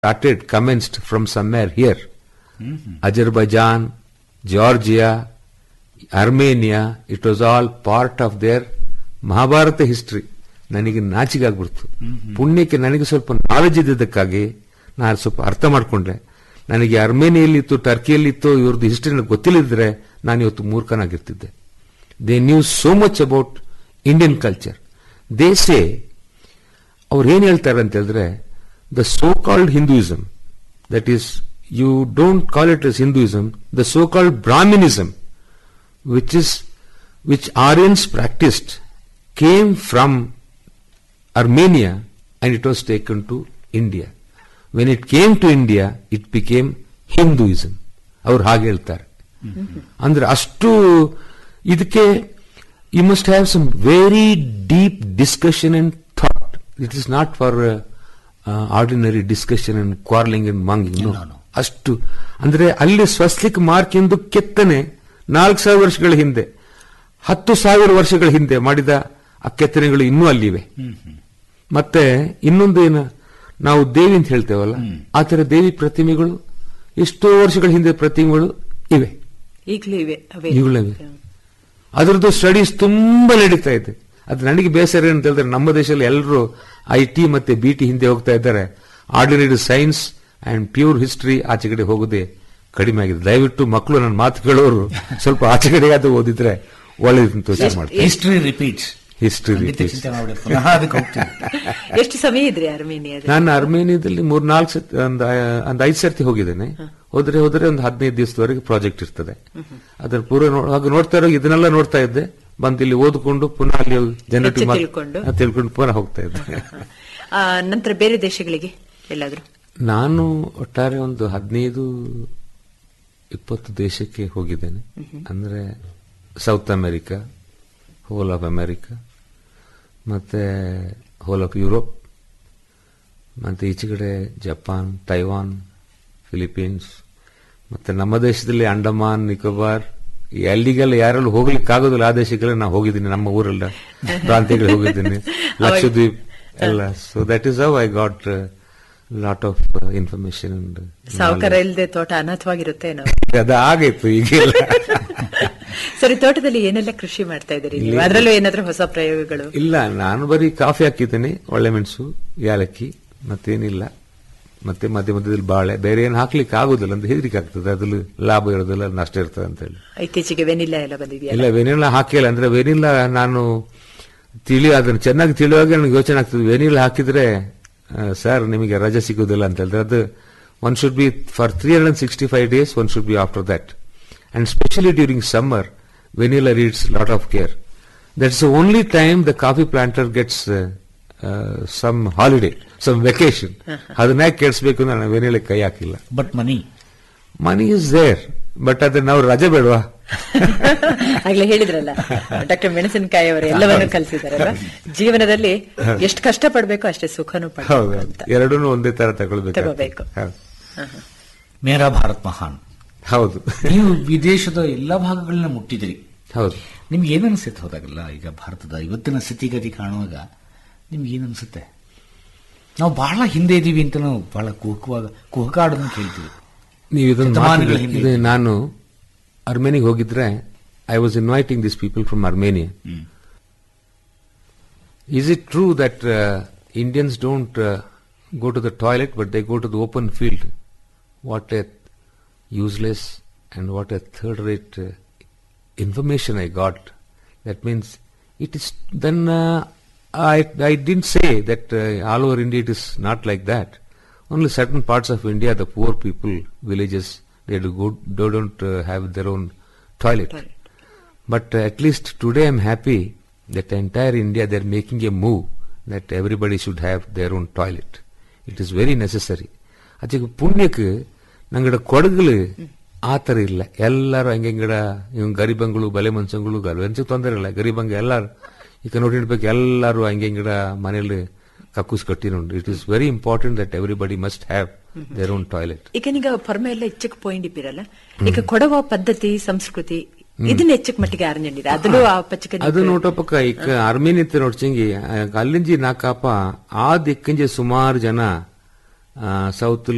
commenced from somewhere here. Azerbaijan, Georgia, Armenia, it was all part of their Mahabharata history. ನನಗೆ ನಾಚಿಕೆ ಆಗ್ಬಿಡ್ತು. ಪುಣ್ಯಕ್ಕೆ ನನಗೆ ಸ್ವಲ್ಪ ನಾಲೆಜ್ ಇದ್ದಿದ್ದಕ್ಕಾಗಿ ನಾನು ಸ್ವಲ್ಪ ಅರ್ಥ ಮಾಡ್ಕೊಂಡೆ. ನನಗೆ ಅರ್ಮೇನಿಯಲ್ಲಿತ್ತು, ಟರ್ಕಿಯಲ್ಲಿತ್ತು, ಇವ್ರದ್ದು ಹಿಸ್ಟ್ರಿ ನನಗೆ ಗೊತ್ತಿಲ್ಲದಿದ್ರೆ ನಾನು ಇವತ್ತು ಮೂರ್ಖನಾಗಿರ್ತಿದ್ದೆ. They new so much about Indian culture. They say, ಅವ್ರು ಏನ್ ಹೇಳ್ತಾರೆ ಅಂತ ಹೇಳಿದ್ರೆ, the so called Hinduism, that is, you don't call it S Hinduism, the so called ಬ್ರಾಹ್ಮಿನಿಸಮ್, which Aryans practiced, came from Armenia and it was taken to India. When it came to India, it became Hinduism. ಅವರು ಹಾಗೆ ಹೇಳ್ತಾರೆ. ಅಂದ್ರೆ ಅಷ್ಟು ಇದಕ್ಕೆ you must have some very deep discussion and thought. It is not for ordinary discussion and ಕ್ವಾರ್ಲಿಂಗ್ and ಮಾಂಗಿಂಗ್. ಅಷ್ಟು ಅಂದ್ರೆ ಅಲ್ಲಿ Swastik mark ಎಂದು ಕೆತ್ತನೆ 4,000 ವರ್ಷಗಳ ಹಿಂದೆ, 10,000 ವರ್ಷಗಳ ಹಿಂದೆ ಮಾಡಿದ ಆ ಕೆತ್ತನೆಗಳು ಇನ್ನೂ ಅಲ್ಲಿವೆ. ಮತ್ತೆ ಇನ್ನೊಂದು ಏನು, ನಾವು ದೇವಿ ಅಂತ ಹೇಳ್ತೇವಲ್ಲ, ಆ ತರ ದೇವಿ ಪ್ರತಿಮೆಗಳು ಎಷ್ಟೋ ವರ್ಷಗಳ ಹಿಂದೆ ಪ್ರತಿಮೆಗಳು ಇವೆ, ಈಗಲೂ ಇವೆ. ಅದರದ್ದು ಸ್ಟಡೀಸ್ ತುಂಬಾ ನಡೀತಾ ಇದೆ. ಅದು ನನಗೆ ಬೇಸರ ಅಂತ ಹೇಳಿದ್ರೆ, ನಮ್ಮ ದೇಶದಲ್ಲಿ ಎಲ್ಲರೂ IT ಮತ್ತೆ BT ಹಿಂದೆ ಹೋಗ್ತಾ ಇದ್ದಾರೆ. Ordinary science and pure history ಆಚೆಗಡೆ ಹೋಗೋದೇ ಕಡಿಮೆ ಆಗಿದೆ. ದಯವಿಟ್ಟು ಮಕ್ಕಳು ನನ್ನ ಮಾತು ಕೇಳೋರು ಸ್ವಲ್ಪ ಆಚೆಗಡೆ ಅದು ಓದಿದ್ರೆ ಒಳ್ಳೆದಂತ ಯೋಚನೆ ಮಾಡ್ತಾರೆ. History repeats. ಎಷ್ಟು ಸಮಯ ಇದ್ರಿ ಅರ್ಮೇನಿಯಾದಲ್ಲಿ? ನಾನು ಅರ್ಮೇನಿಯಾದಲ್ಲಿ 3-4 ಸತಿ, ಒಂದು 5 ಸರ್ತಿ ಹೋಗಿದ್ದೇನೆ. ಹೋದ್ರೆ ಒಂದು 15 ದಿವಸದವರೆಗೆ ಪ್ರಾಜೆಕ್ಟ್ ಇರ್ತದೆ. ಅದರ ಪೂರ್ವ ನೋಡ್ತಾ ಇರೋ ಇದನ್ನೆಲ್ಲ ನೋಡ್ತಾ ಇದ್ದೆ. ಬಂದು ಇಲ್ಲಿ ಓದ್ಕೊಂಡು ಪುನಃ ಅಲ್ಲಿ ಜನರಿಗೆ ತಿಳ್ಕೊಂಡು ಪುನಃ ಹೋಗ್ತಾ ಇದ್ದೆ. ನಂತರ ಬೇರೆ ದೇಶಗಳಿಗೆ ಎಲ್ಲಾದ್ರೂ? ನಾನು ಒಟ್ಟಾರೆ ಒಂದು 15-20 ದೇಶಕ್ಕೆ ಹೋಗಿದ್ದೇನೆ. ಅಂದ್ರೆ south America, hole of America, ಮತ್ತೆ ಹೋಲ್ ಆಫ್ ಯುರೋಪ್, ಮತ್ತೆ ಈಚೆ ಕಡೆ ಜಪಾನ್, ತೈವಾನ್, ಫಿಲಿಪೀನ್ಸ್, ಮತ್ತೆ ನಮ್ಮ ದೇಶದಲ್ಲಿ ಅಂಡಮಾನ್, ನಿಕೋಬಾರ್, ಅಲ್ಲಿಗೆಲ್ಲ ಯಾರೆಲ್ಲ ಹೋಗ್ಲಿಕ್ಕೆ ಆಗೋದಿಲ್ಲ ಆ ದೇಶಕ್ಕೆಲ್ಲ ನಾವು ಹೋಗಿದ್ದೀನಿ. ನಮ್ಮ ಊರೆಲ್ಲ ಪ್ರಾಂತ್ಯಗಳಿಗೆ ಹೋಗಿದ್ದೀನಿ, ಲಕ್ಷದ್ವೀಪ್ ಎಲ್ಲ. So that is how I got lot of information. ಸಾವುಕಾರ ಇಲ್ಲದೆ ತೋಟ ಅನಾಥವಾಗಿರುತ್ತೆ. ಅದು ಆಗೈತು ಈಗೆಲ್ಲ. ಸರಿ, ತೋಟದಲ್ಲಿ ಏನೆಲ್ಲ ಕೃಷಿ ಮಾಡ್ತಾ ಇದ್ದೀರಿ? ಅದರಲ್ಲೂ ಏನಾದ್ರೂ ಹೊಸ ಪ್ರಯೋಗಗಳು? ಇಲ್ಲ, ನಾನು ಬರೀ ಕಾಫಿ ಹಾಕಿದ್ದೇನೆ, ಒಳ್ಳೆ ಮೆಣಸು, ಯಾಲಕ್ಕಿ, ಮತ್ತೇನಿಲ್ಲ. ಮತ್ತೆ ಮಧ್ಯ ಮಧ್ಯದಲ್ಲಿ ಬಾಳೆ, ಬೇರೆ ಏನು ಹಾಕ್ಲಿಕ್ಕೆ ಆಗುದಿಲ್ಲ ಅಂತ ಹೆದರಿಕೆ ಆಗ್ತದೆ. ಅದ್ರಲ್ಲಿ ಲಾಭ ಇರೋದಿಲ್ಲ, ನಷ್ಟ ಇರ್ತದೆ ಅಂತ ಹೇಳಿ. ಇತ್ತೀಚೆಗೆ ವೆನಿಲ್ಲಾ ಎಲ್ಲ ಬಂದಿದೆಯಾ? ಇಲ್ಲ, ವೆನಿಲ್ಲಾ ಹಾಕಿಲ್ಲ. ಅಂದ್ರೆ ವೆನಿಲ್ಲಾ ನಾನು ಅದನ್ನು ಚೆನ್ನಾಗಿ ತಿಳಿಯುವಾಗ ನನಗೆ ಯೋಚನೆ ಆಗ್ತದೆ, ವೆನಿಲ್ಲಾ ಹಾಕಿದ್ರೆ ಸರ್ ನಿಮಗೆ ರಜೆ ಸಿಗುದಿಲ್ಲ ಅಂತ ಹೇಳಿದ್ರೆ, ಅದು one should be for 365 days, one should be after that. And especially during summer, vanilla needs lot of care. That's the only time the coffee planter gets some holiday, some vacation. ಅದನ್ನ ಕೆಡಿಸಬೇಕು ನಾನು vanilla ಕೈ ಹಾಕಿಲ್ಲ. But money is there, but ಅದನ್ನ ನಾವು ರಜೆ ಬೇಡವಾ? ಆಗ್ಲೇ ಹೇಳಿದ್ರಲ್ಲ ಡಾಕ್ಟರ್ ಮೆಣಸಿನಕಾಯಿ ಅವರು ಎಲ್ಲವನ್ನೂ ಕಲಿಸಿದಾರಲ್ಲ, ಜೀವನದಲ್ಲಿ ಎಷ್ಟು ಕಷ್ಟ ಪಡ್ಬೇಕು ಅಷ್ಟೇ ಸುಖನೂ ಪಡ್ಬೇಕು. ಎರಡನ್ನೂ ಒಂದೇ ತರ ತಗೊಳ್ಬೇಕು. ಮೇರಾ ಭಾರತ್ ಮಹಾನ್. ಹೌದು, ನೀವು ವಿದೇಶದ ಎಲ್ಲಾ ಭಾಗಗಳನ್ನ ಮುಟ್ಟಿದಿರಿ. ಹೌದು. ನಿಮ್ಗೆ ಏನ್ ಅನ್ಸುತ್ತೆ ಹೋದಾಗಲ್ಲ? ಈಗ ಭಾರತದ ಇವತ್ತಿನ ಸ್ಥಿತಿಗತಿ ಕಾಣುವಾಗ ನಿಮ್ಗೆ ಏನ್ ಅನ್ಸುತ್ತೆ? ನಾವು ಬಹಳ ಹಿಂದೆ ಇದೀವಿ ಅಂತ ನಾವು ಬಹಳ ಕುಹಕಾಡೋದನ್ನ ಕೇಳ್ತೀವಿ. ನೀವು ನಾನು ಅರ್ಮೇನಿಗೆ ಹೋಗಿದ್ರೆ, I was inviting this people from Armenia. Is it true that Indians don't go to the toilet but they go to the open field? What A useless and what a third-rate information I got. That means it is then I didn't say that all over India it is not like that. Only certain parts of India, the poor people, villages, they don't have their own toilet. But at least today I am happy that entire India they are making a move that everybody should have their own toilet. It is very necessary. ಅದಕ್ಕೆ ಪುಣ್ಯಕ್ಕೆ ನಂಗಡ ಕೊಡಗಲು ಆತರ ಇಲ್ಲ. ಎಲ್ಲರೂ ಹಂಗೆಂಗಡ ಗರಿಬಂಗಳು, ಬಲೆ ಮನ್ಸಂಗಳು, ಗಲ್ವೆನ್ಸಕ್ಕೆ ತೊಂದರೆ ಇಲ್ಲ. ಗರಿಬಂಗ ಎಲ್ಲಾರು ಈಗ ನೋಡಿಡ್ಬೇಕು, ಎಲ್ಲರೂ ಹಂಗೆಂಗಡ ಮನೆಯಲ್ಲಿ ಕಕ್ಕೂಸ್ ಕಟ್ಟಿನೋಡು. It is very important that everybody must have their own toilet. ಈಗ ಪರ್ಮ ಎಲ್ಲ ಹೆಚ್ಚಕ್ಕೆ ಪಾಯಿಂಟ್ ಇಪ್ಪಿರಲ್ಲ, ಈಗ ಕೊಡವ ಪದ್ಧತಿ ಸಂಸ್ಕೃತಿ ಇದನ್ನ ಹೆಚ್ಚಕ್ ಮಟ್ಟಿಗೆ ಆರಂಜಂಡಿರ ಅದು ನೋಟಪ್ಪಕ್ಕ ಈಗ ಅರ್ಮೇನಿಯತ್ತೆ ನೋಡ್ಚಂಗಿ ಅಲ್ಲಿಂಜಿ ನಾಕಪ್ಪ ಆ ದಿಕ್ಕಂಜಿ ಸುಮಾರು ಜನ ಸೌತ್